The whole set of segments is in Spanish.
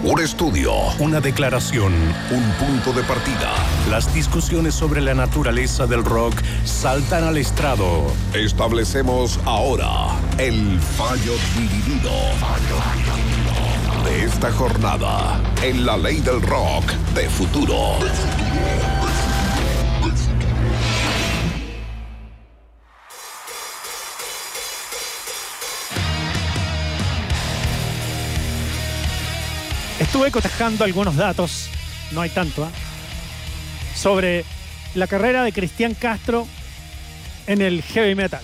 Un estudio, una declaración, un punto de partida. Las discusiones sobre la naturaleza del rock saltan al estrado. Establecemos ahora el fallo dividido de esta jornada en la ley del rock de futuro. Estuve cotejando algunos datos, no hay tanto, sobre la carrera de Cristian Castro en el heavy metal.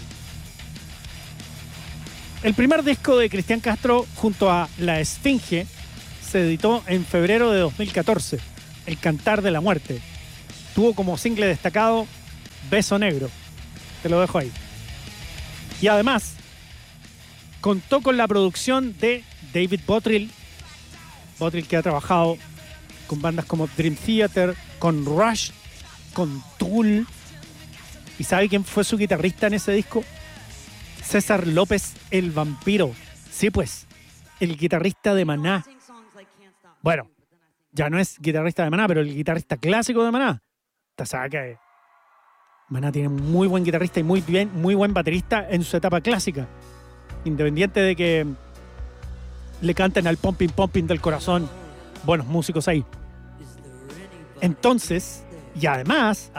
El primer disco de Cristian Castro junto a La Esfinge se editó en febrero de 2014, El Cantar de la Muerte. Tuvo como single destacado Beso Negro. Te lo dejo ahí. Y además contó con la producción de David Bottrill que ha trabajado con bandas como Dream Theater, con Rush, con Tool. ¿Y sabe quién fue su guitarrista en ese disco? César López el Vampiro. Sí, pues, el guitarrista de Maná. Bueno, ya no es guitarrista de Maná, pero el guitarrista clásico de Maná. Usted sabe que Maná tiene muy buen guitarrista y muy buen baterista en su etapa clásica. Independiente de que le canten al pumping del corazón, buenos músicos ahí. Entonces, y además,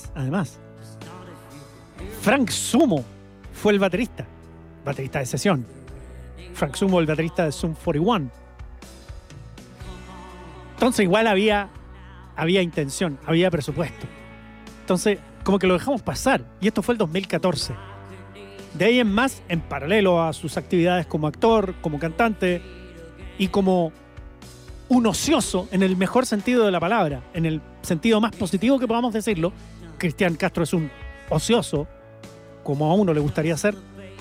Frank Sumo fue el baterista de sesión. Frank Sumo, el baterista de Sum 41. Entonces igual había intención, había presupuesto. Entonces, como que lo dejamos pasar. Y esto fue el 2014. De ahí en más, en paralelo a sus actividades como actor, como cantante y como un ocioso en el mejor sentido de la palabra, en el sentido más positivo que podamos decirlo, Cristian Castro es un ocioso, como a uno le gustaría ser.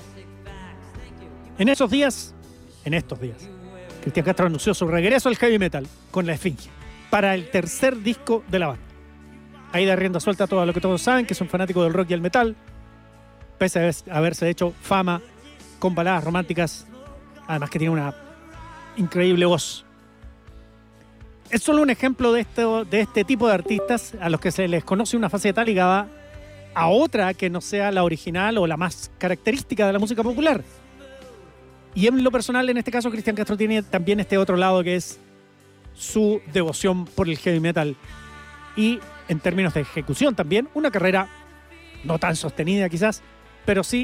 En estos días, Cristian Castro anunció su regreso al heavy metal con La Esfinge para el tercer disco de la banda. Ahí da rienda suelta a todo lo que todos saben, que es un fanático del rock y el metal, pese a haberse hecho fama con baladas románticas, además que tiene una increíble voz. Es solo un ejemplo de este tipo de artistas a los que se les conoce una faceta ligada a otra que no sea la original o la más característica de la música popular. Y en lo personal, en este caso, Cristian Castro tiene también este otro lado que es su devoción por el heavy metal. Y en términos de ejecución también, una carrera no tan sostenida quizás, pero sí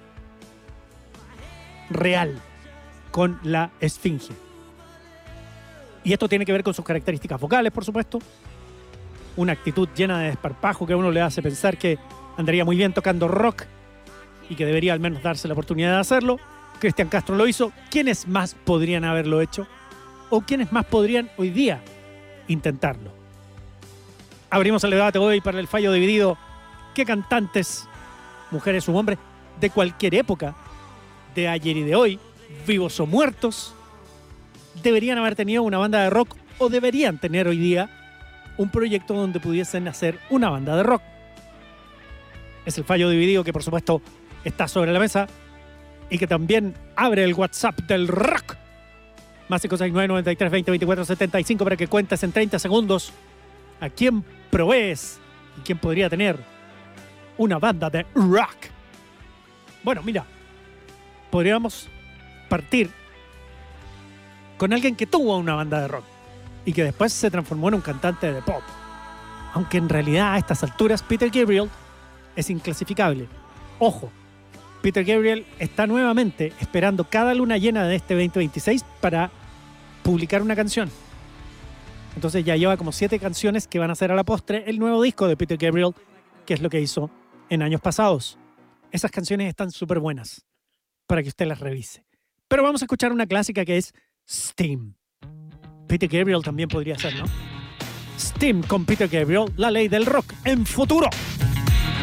real con La Esfinge. Y esto tiene que ver con sus características vocales, por supuesto. Una actitud llena de desparpajo que a uno le hace pensar que andaría muy bien tocando rock y que debería al menos darse la oportunidad de hacerlo. Cristian Castro lo hizo. ¿Quiénes más podrían haberlo hecho? ¿O quiénes más podrían hoy día intentarlo? Abrimos el debate hoy para el fallo dividido. ¿Qué cantantes, mujeres u hombres, de cualquier época, de ayer y de hoy, vivos o muertos, deberían haber tenido una banda de rock o deberían tener hoy día un proyecto donde pudiesen hacer una banda de rock? Es el fallo dividido que, por supuesto, está sobre la mesa y que también abre el WhatsApp del rock. Más 569 93 20 24 75 para que cuentes en 30 segundos a quién provees y quién podría tener una banda de rock. Bueno, mira, podríamos partir con alguien que tuvo una banda de rock y que después se transformó en un cantante de pop. Aunque en realidad a estas alturas Peter Gabriel es inclasificable. Ojo, Peter Gabriel está nuevamente esperando cada luna llena de este 2026 para publicar una canción. Entonces ya lleva como 7 canciones que van a ser a la postre el nuevo disco de Peter Gabriel, que es lo que hizo en años pasados. Esas canciones están súper buenas para que usted las revise. Pero vamos a escuchar una clásica que es Steam. Peter Gabriel también podría ser, ¿no? Steam con Peter Gabriel, la ley del rock en futuro.